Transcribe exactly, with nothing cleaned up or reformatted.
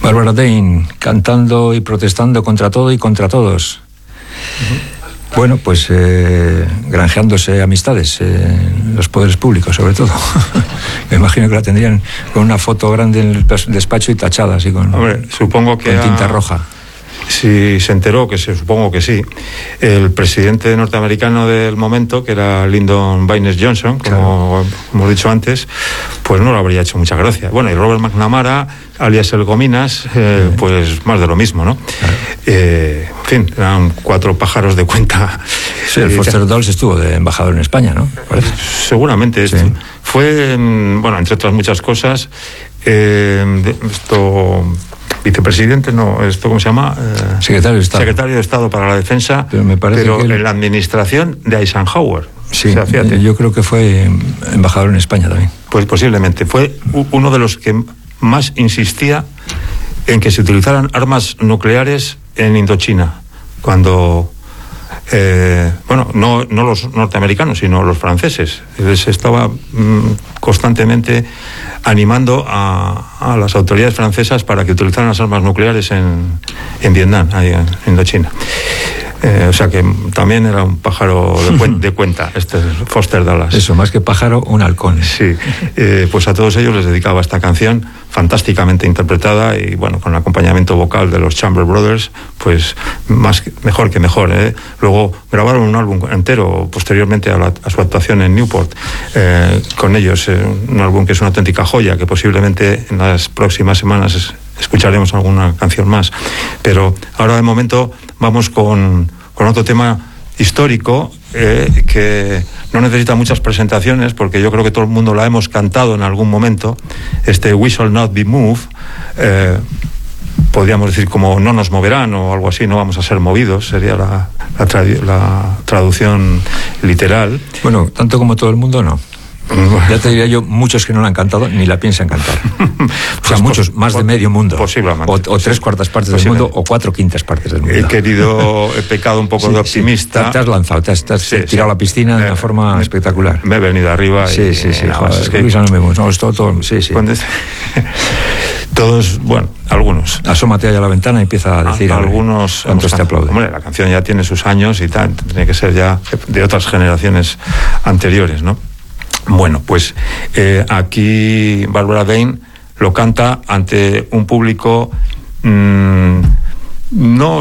Barbara Dane, cantando y protestando contra todo y contra todos. Uh-huh. Bueno, pues eh, granjeándose amistades, eh, los poderes públicos, sobre todo. Me imagino que la tendrían con una foto grande en el despacho y tachada, así con, Hombre, supongo que con tinta a... roja. Si se enteró, que se, supongo que sí, el presidente norteamericano del momento, que era Lyndon Baines Johnson, como claro. hemos dicho antes, pues no le habría hecho mucha gracia. Bueno, y Robert McNamara, alias El Gominas, eh, sí. pues más de lo mismo, ¿no? Claro. Eh, en fin, eran cuatro pájaros de cuenta. Sí, el Foster Dulles estuvo de embajador en España, ¿no? ¿Parece? Seguramente. Sí. Esto fue, bueno, entre otras muchas cosas, eh, esto... vicepresidente, no, esto ¿cómo se llama? Eh, secretario de Estado. Secretario de Estado para la Defensa, pero, me parece pero que él... en la administración de Eisenhower. Sí, o sea, fíjate. Yo creo que fue embajador en España también. Pues posiblemente. Fue uno de los que más insistía en que se utilizaran armas nucleares en Indochina, cuando... Eh, bueno, no, no los norteamericanos, sino los franceses. Se estaba mm, constantemente animando a, a las autoridades francesas para que utilizaran las armas nucleares en, en Vietnam, ahí en Indochina. Eh, o sea que también era un pájaro de, cuen- de cuenta, este Foster Dulles. Eso, más que pájaro, un halcón. Sí, eh, pues a todos ellos les dedicaba esta canción, fantásticamente interpretada y bueno, con el acompañamiento vocal de los Chamber Brothers, pues más que, mejor que mejor. ¿eh? Luego grabaron un álbum entero posteriormente a, la, a su actuación en Newport, eh, con ellos, eh, un álbum que es una auténtica joya, que posiblemente en las próximas semanas es, escucharemos alguna canción más. Pero ahora de momento vamos con, con otro tema histórico eh, que no necesita muchas presentaciones porque yo creo que todo el mundo la hemos cantado en algún momento. Este We Shall Not Be Moved, eh, podríamos decir como no nos moverán o algo así, no vamos a ser movidos, sería la, la, trad- la traducción literal. Bueno, tanto como todo el mundo no. Ya te diría yo, muchos que no la han cantado ni la piensan cantar. O sea, pues muchos, pos- más de medio mundo. Posiblemente. O, o tres cuartas partes del mundo o cuatro quintas partes del mundo. He querido, he pecado un poco sí, de optimista. Sí. Te has lanzado, te has, te has sí, tirado sí. a la piscina me, de una forma me, espectacular. Me he venido arriba. Sí, y, sí, sí. Nada, Joder, es que Luisa no me no, es todo, todo, sí, sí. Es, todos, bueno, algunos. Asómate allá a la ventana y empieza a decir a, algunos. ¿Cuántos te aplauden? Hombre, la canción ya tiene sus años y tal, tiene que ser ya de otras generaciones anteriores, ¿no? Bueno, pues eh, aquí Barbara Dane lo canta ante un público mmm, no